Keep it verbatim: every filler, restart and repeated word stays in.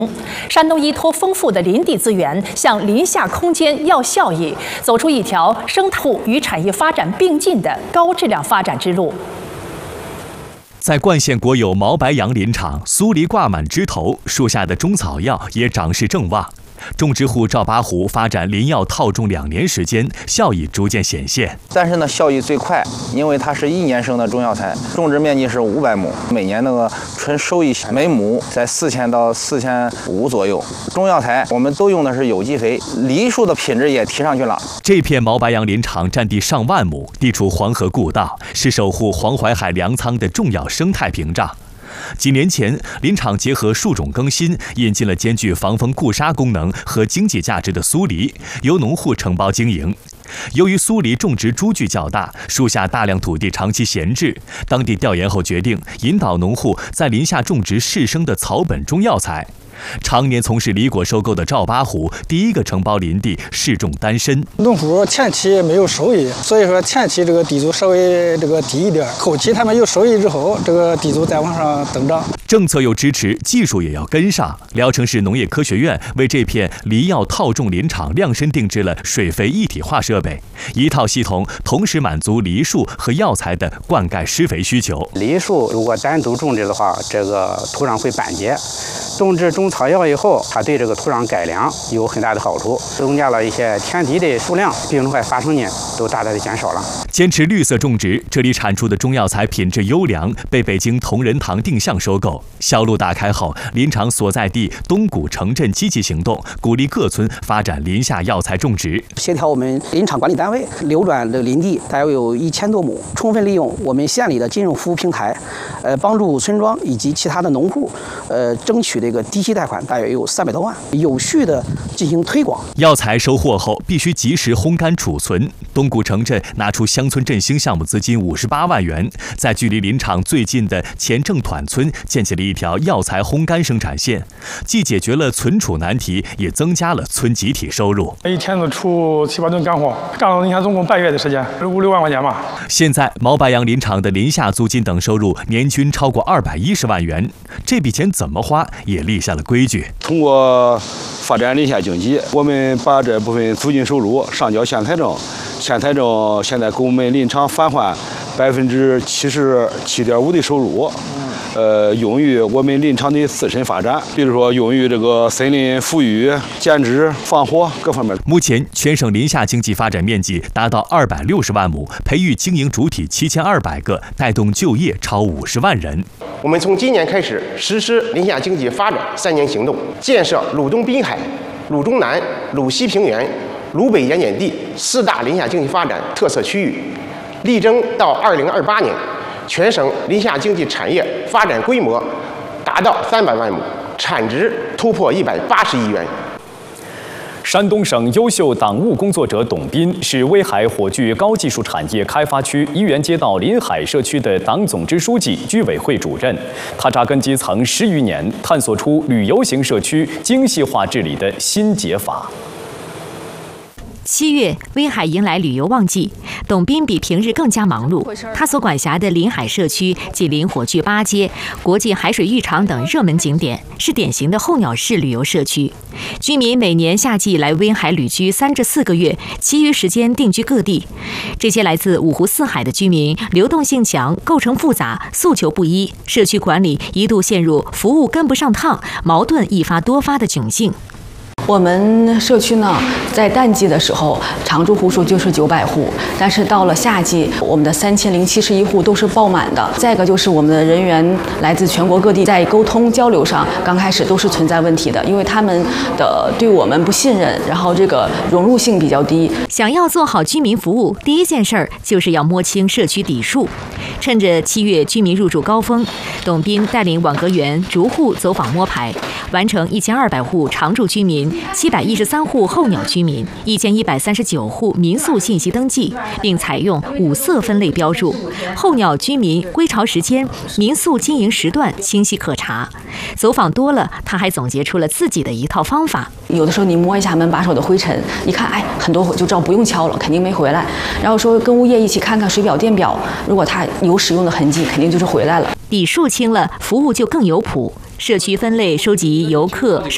山东依托丰富的林地资源，向林下空间要效益，走出一条生态与产业发展并进的高质量发展之路。 在冠县国有毛白杨林场，苏梨挂满枝头，树下的中草药也长势正旺。种植户赵八虎发展林药套种两年时间，效益逐渐显现。 但是呢，效益最快，因为它是一年生的中药材，种植面积是五百亩，每年那个纯收益每亩在四千到四千五左右。中药材我们都用的是有机肥，梨树的品质也提上去了。 这片毛白杨林场占地上万亩，地处黄河故道，是守护黄淮海粮仓的重要生态屏障。几年前，林场结合树种更新，引进了兼具防风固沙功能和经济价值的苏梨，由农户承包经营。由于苏梨种植株距较大，树下大量土地长期闲置，当地调研后决定引导农户在林下种植适生的草本中药材。常年从事梨果收购的赵八虎，第一个承包林地，试种丹参。 农户前期没有收益，所以说前期这个地租稍微这个低一点，后期他们有收益之后，这个地租再往上增长。 政策又支持，技术也要跟上。聊城市农业科学院为这片梨药套种林场量身定制了水肥一体化设备，一套系统同时满足梨树和药材的灌溉施肥需求。 梨树如果单独种植的话，这个土壤会板结。种植中草药以后，它对这个土壤改良有很大的好处，增加了一些田地的数量，病虫害发生呢都大大的减少了。 坚持绿色种植，这里产出的中药材品质优良，被北京同仁堂定向收购。销路打开后，林场所在地东谷城镇积极行动，鼓励各村发展林下药材种植， 协调我们林场管理单位流转的林地大约有一千多亩，充分利用我们县里的金融服务平台，呃，帮助村庄以及其他的农户，呃，争取这个低息贷款大约有三百多万，有序的进行推广。 药材收获后必须及时烘干储存。东谷城镇拿出乡村振兴项目资金五十八万元，在距离林场最近的前正团村建起了一条药材烘干生产线，既解决了存储难题，也增加了村集体收入。 一天都出七八吨干货，干了你看总共半月的时间，五六万块钱吧。 现在毛白杨林场的林下租金等收入年均超过二百一十万元，这笔钱怎么花也立下了规矩。 通过发展林下经济，我们把这部分租金收入上交县财政，县财政现在给我们林场返还百分之七十七点五的收入。呃，用于我们林场的自身发展，比如说用于这个森林复育、减脂、防火各方面。 目前，全省林下经济发展面积达到二百六十万亩，培育经营主体七千二百个，带动就业超五十万人。 我们从今年开始实施林下经济发展三年行动，建设鲁东滨海、鲁中南、鲁西平原、鲁北盐碱地四大林下经济发展特色区域，力争到二零二八年。全省林下经济产业发展规模达到三百万亩，产值突破一百八十亿元。 山东省优秀党务工作者董斌是威海火炬高技术产业开发区一园街道临海社区的党总支书记、居委会主任。他扎根基层十余年，探索出旅游型社区精细化治理的新解法。 七月，威海迎来旅游旺季，董斌比平日更加忙碌。他所管辖的临海社区紧邻火炬八街、国际海水浴场等热门景点，是典型的候鸟式旅游社区。居民每年夏季来威海旅居三至四个月，其余时间定居各地。这些来自五湖四海的居民流动性强，构成复杂，诉求不一，社区管理一度陷入服务跟不上趟、矛盾一发多发的窘境。 我们社区呢，在淡季的时候，常住户数就是九百户，但是到了夏季，我们的三千零七十一户都是爆满的。再一个就是我们的人员来自全国各地，在沟通交流上，刚开始都是存在问题的，因为他们的对我们不信任，然后这个融入性比较低。 想要做好居民服务，第一件事儿就是要摸清社区底数。趁着七月居民入住高峰，董斌带领网格员逐户走访摸排，完成一千二百户常住居民、七百一十三户候鸟居民、一千一百三十九户民宿信息登记，并采用五色分类标注，候鸟居民归巢时间、民宿经营时段清晰可查。走访多了，他还总结出了自己的一套方法。 有的时候你摸一下门把手的灰尘，一看，哎，很多就知道不用敲了，肯定没回来。然后说跟物业一起看看水表、电表，如果它有使用的痕迹，肯定就是回来了。 底数清了，服务就更有谱。社区分类收集游客